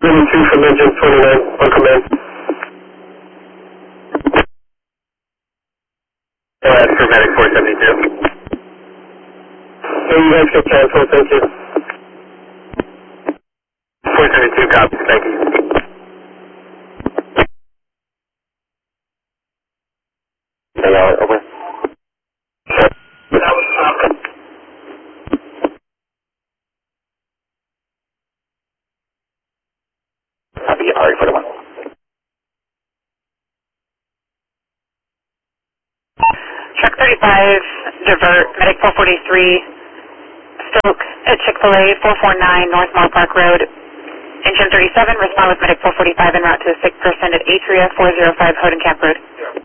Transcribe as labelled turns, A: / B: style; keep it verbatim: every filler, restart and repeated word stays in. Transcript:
A: thirty-two from engine twenty-nine, welcome in. Uh, that's for medic four seventy-two. Hey, you guys can cancel, thank you. four seventy-two, copy, thank you. Hey, uh, over. Copy, alright, for the one.
B: Truck thirty-five, divert, medic four forty-three, Stoke at Chick-fil-A, four forty-nine North Mall Park Road. Engine thirty-seven, respond with medic four forty-five en route to a sick person at Atria, four oh five Hoden Camp Road.